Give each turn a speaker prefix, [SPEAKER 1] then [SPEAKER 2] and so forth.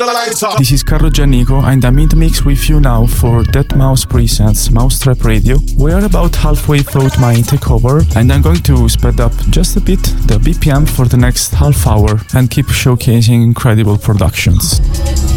[SPEAKER 1] the lights up.
[SPEAKER 2] This is Carlo Giannico and I'm in the mix with you now for Dead Mouse Presents Mousetrap Radio. We are about halfway through my takeover and I'm going to speed up just a bit the BPM for the next half hour and keep showcasing incredible productions.